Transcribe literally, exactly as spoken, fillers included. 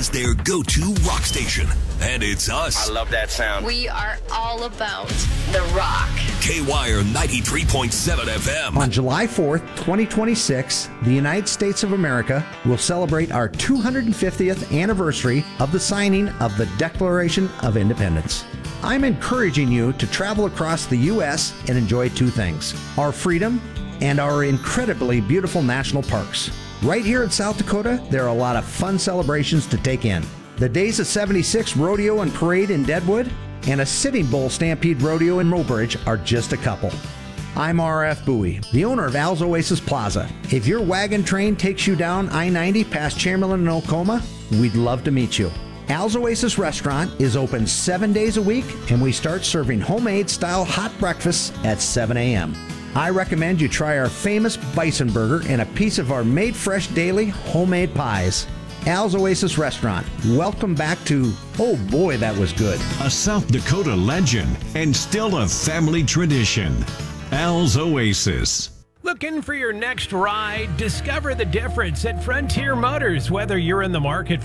has their go-to rock station. And it's us. I love that sound. We are all about the rock. K-Wire ninety-three point seven F M. On July fourth, twenty twenty-six, the United States of America will celebrate our two hundred fiftieth anniversary of the signing of the Declaration of Independence. I'm encouraging you to travel across the U S and enjoy two things: our freedom and our incredibly beautiful national parks. Right here in South Dakota, there are a lot of fun celebrations to take in. The Days of seventy-six Rodeo and Parade in Deadwood and a Sitting Bull Stampede Rodeo in Mobridge are just a couple. I'm R F Bowie, the owner of Al's Oasis Plaza. If your wagon train takes you down I ninety past Chamberlain and Oklahoma, we'd love to meet you. Al's Oasis Restaurant is open seven days a week, and we start serving homemade-style hot breakfasts at seven a.m. I recommend you try our famous bison burger and a piece of our made fresh daily homemade pies. Al's Oasis Restaurant. Welcome back to, oh boy, that was good. A South Dakota legend and still a family tradition. Al's Oasis. Looking for your next ride? Discover the difference at Frontier Motors. Whether you're in the market